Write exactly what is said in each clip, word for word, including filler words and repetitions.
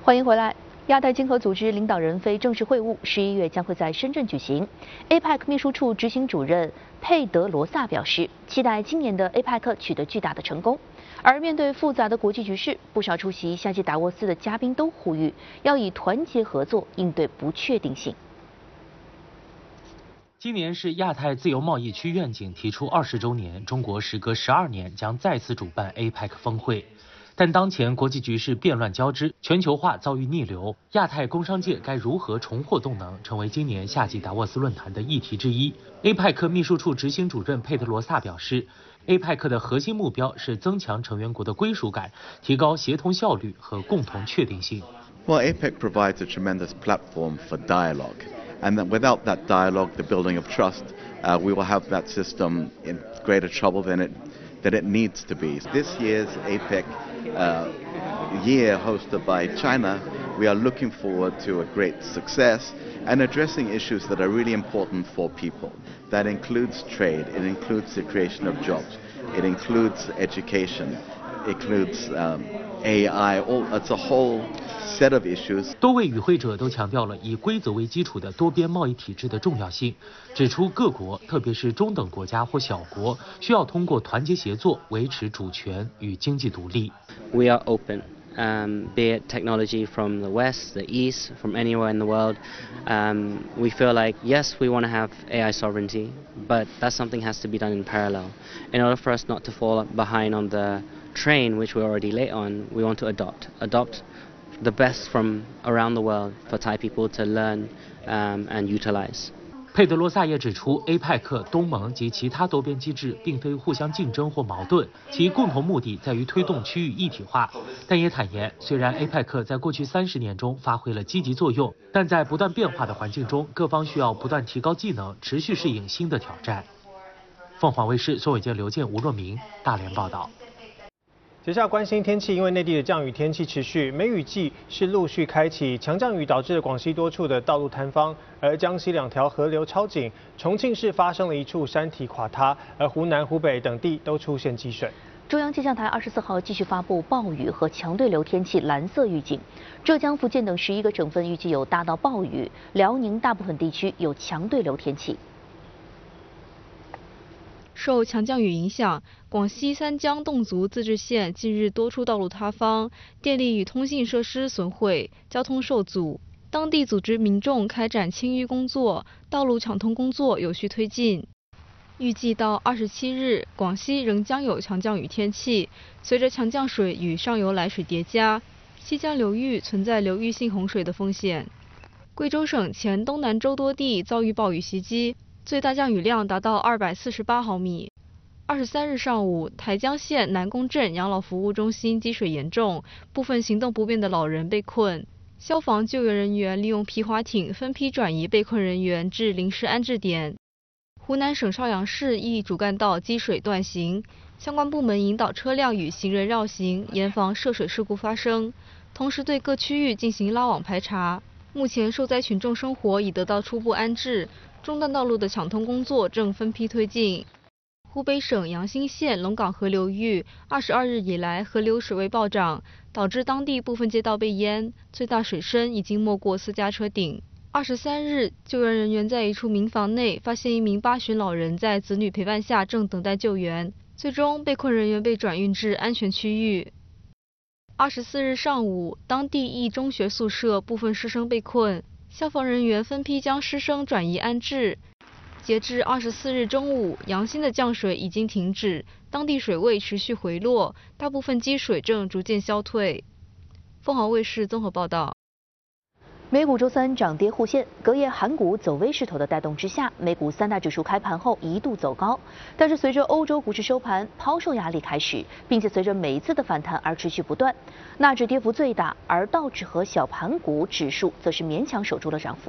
欢迎回来。亚太经合组织领导人非正式会晤十一月将会在深圳举行。A P E C 秘书处执行主任佩德罗萨表示，期待今年的 A P E C 取得巨大的成功。而面对复杂的国际局势，不少出席夏季达沃斯的嘉宾都呼吁要以团结合作应对不确定性。 今年是亚太自由贸易区愿景提出二十周年，中国时隔十二年将再次主办 A P E C 峰会。但当前国际局势变乱交织，全球化遭遇逆流，亚太工商界该如何重获动能，成为今年夏季达沃斯论坛的议题之一。A P E C 秘书处执行主任佩德罗萨表示 ，A P E C 的核心目标是增强成员国的归属感，提高协同效率和共同确定性。 Well, A P E C provides a tremendous platform for dialogue, and that without that dialogue, the building of trust, uh, we will have that system in greater trouble than it that it needs to be. This year's A P E C uh, year hosted by China, we are looking forward to a great success and addressing issues that are really important for people. That includes trade, it includes the creation of jobs, it includes education, it includes um, A I, all, it's a whole set of issues. 多位与会者都强调了以规则为基础的多边贸易体制的重要性，指出各国，特别是中等国家或小国，需要通过团结协作维持主权与经济独立。 We are open, um, be it technology from the West, the East, from anywhere in the world. Um, we feel like, yes, we want to have A I sovereignty, but that something has to be done in parallel. In order for us not to fall behind on the train, which we're already late on, we want to adopt, adopt the best from around the world for Thai people to learn um, and utilize. 佩德罗萨也指出 ，A P E C、东盟及其他多边机制并非互相竞争或矛盾，其共同目的在于推动区域一体化。但也坦言，虽然 A P E C 在过去三十年中发挥了积极作用，但在不断变化的环境中，各方需要不断提高技能，持续适应新的挑战。凤凰卫视宋伟健、刘健、吴若明大连报道。 接下来关心天气，因为内地的降雨天气持续，梅雨季是陆续开启，强降雨导致了广西多处的道路坍方，而江西两条河流超紧，重庆市发生了一处山体垮塌，而湖南、湖北等地都出现积水。 中央气象台二十四号继续发布暴雨和强对流天气蓝色预警，浙江、福建等十一个省份预计有大到暴雨，辽宁大部分地区有强对流天气。 受强降雨影响，广西三江侗族自治县近日多处道路塌方，电力与通信设施损毁，交通受阻。当地组织民众开展清淤工作，道路抢通工作有序推进。预计到二十七日，广西仍将有强降雨天气，随着强降水与上游来水叠加，西江流域存在流域性洪水的风险。贵州省前东南州多地遭遇暴雨袭击。最大降雨量达到二百四十八毫米。二十三日上午，台江县南宫镇养老服务中心积水严重，部分行动不便的老人被困。消防救援人员利用皮划艇分批转移被困人员至临时安置点。湖南省邵阳市一主干道积水断行，相关部门引导车辆与行人绕行，严防涉水事故发生，同时对各区域进行拉网排查。目前受灾群众生活已得到初步安置。中段道路的抢通工作正分批推进。湖北省阳新县龙岗河流域二十二日以来河流水位暴涨，导致当地部分街道被淹，最大水深已经没过私家车顶。二十三日，救援人员在一处民房内发现一名八旬老人在子女陪伴下正等待救援，最终被困人员被转运至安全区域。二十四日上午，当地一中学宿舍部分师生被困。消防人员分批将师生转移安置。截至二十四日中午，阳新的降水已经停止，当地水位持续回落，大部分积水正逐渐消退。凤凰卫视综合报道。 美股周三涨跌互现，隔夜韩股走微势头的带动之下，美股三大指数开盘后一度走高，但是随着欧洲股市收盘，抛售压力开始，并且随着每一次的反弹而持续不断。纳指跌幅最大，而道指和小盘股指数则是勉强守住了涨幅。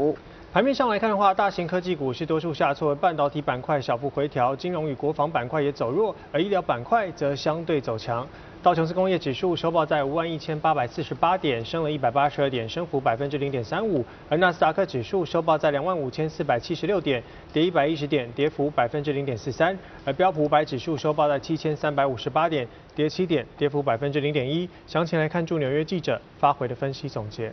盘面上来看的话，大型科技股是多数下挫，半导体板块小幅回调，金融与国防板块也走弱，而医疗板块则相对走强。道琼斯工业指数收报在五万一千八百四十八点，升了一百八十二点，升幅百分之零点三五。而纳斯达克指数收报在两万五千四百七十六点，跌一百一十点，跌幅百分之零点四三。而标普五百指数收报在七千三百五十八点，跌七点，跌幅百分之零点一。详情来看驻纽约记者发回的分析总结。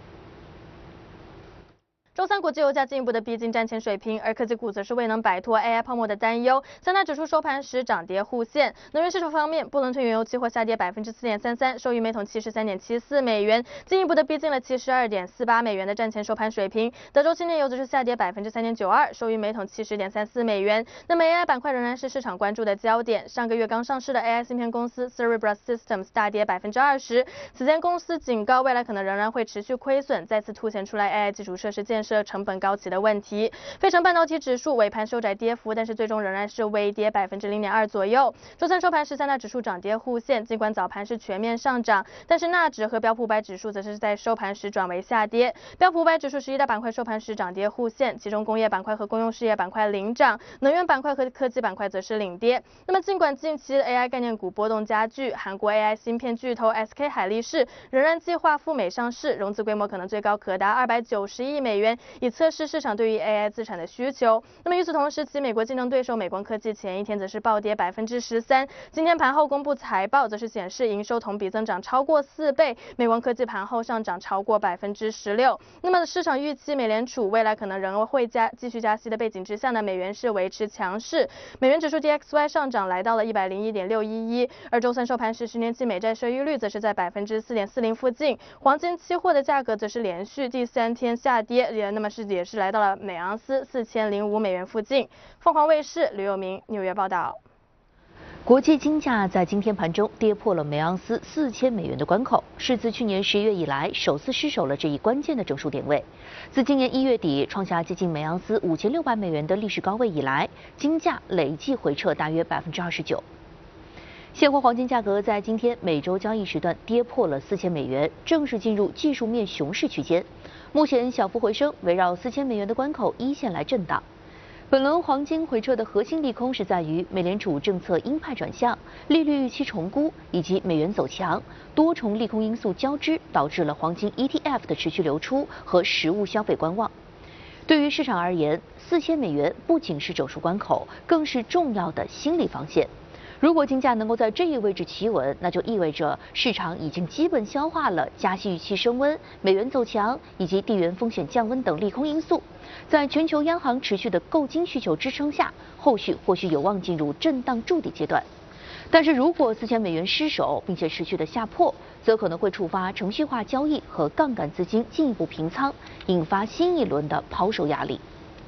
周三国际油价进一步的逼近战前水平，而科技股则是未能摆脱 A I 泡沫的担忧，三大指数收盘时涨跌互现。能源市场方面，布伦特原油期货下跌百分之四点三三，收于每桶七十三点七四美元，进一步的逼近了七十二点四八美元的战前收盘水平。德州轻炼油则是下跌百分之三点九二，收于每桶七十点三四美元。那么 A I 板块仍然是市场关注的焦点，上个月刚上市的 A I 芯片公司 Cerebras Systems 大跌百分之二十，此前公司警告未来可能仍然会持续亏损，再次凸显出来 A I 基础设施建设成本高企的问题。费城半导体指数尾盘收窄跌幅，但是最终仍然是微跌百分之零点二左右。周三收盘时，三大指数涨跌互现，尽管早盘是全面上涨，但是纳指和标普五百指数则是在收盘时转为下跌。标普五百指数十一大板块收盘时涨跌互现，其中工业板块和公用事业板块领涨，能源板块和科技板块则是领跌。那么尽管近期 A I 概念股波动加剧，韩国 A I 芯片巨头 S K 海力士仍然计划赴美上市，融资规模可能最高可达二百九十亿美元，以测试市场对于 A I 资产的需求。那么与此同时，其美国竞争对手美光科技前一天则是暴跌百分之十三，今天盘后公布财报，则是显示营收同比增长超过四倍，美光科技盘后上涨超过百分之十六。那么市场预期美联储未来可能仍会加继续加息的背景之下呢，美元是维持强势，美元指数 D X Y 上涨来到了一百零一点六一一，而周三收盘时十年期美债收益率则是在百分之四点四零附近，黄金期货的价格则是连续第三天下跌，也那么是也是来到了每盎司四千零五美元附近。凤凰卫视吕有明纽约报道。 国际金价在今天盘中跌破了每盎司四千美元的关口，是自去年十一月以来首次失守了这一关键的整数点位。自今年一月底创下接近每盎司五千六百美元的历史高位以来，金价累计回撤大约百分之二十九。现货黄金价格在今天每周交易时段跌破了四千美元，正式进入技术面熊市区间。目前小幅回升，围绕四千美元的关口一线来震荡。本轮黄金回撤的核心利空是在于美联储政策鹰派转向、利率预期重估以及美元走强，多重利空因素交织，导致了黄金 E T F 的持续流出和实物消费观望。对于市场而言，四千美元不仅是整数关口，更是重要的心理防线。如果金价能够在这一位置企稳，那就意味着市场已经基本消化了加息预期升温、美元走强以及地缘风险降温等利空因素。在全球央行持续的购金需求支撑下，后续或许有望进入震荡筑底阶段。但是如果四千美元失守并且持续的下破，则可能会触发程序化交易和杠杆资金进一步平仓，引发新一轮的抛售压力。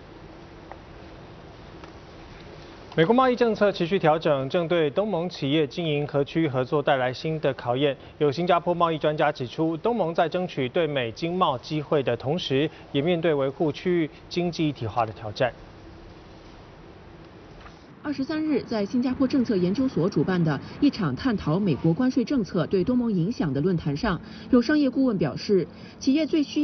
美国贸易政策持续调整，正对东盟企业经营和区域合作带来新的考验。有新加坡贸易专家指出，东盟在争取对美经贸机会的同时，也面对维护区域经济一体化的挑战。 二十三日，在新加坡政策研究所主办的一场探讨美国关税政策对东盟影响的论坛上，有商业顾问表示，企业最需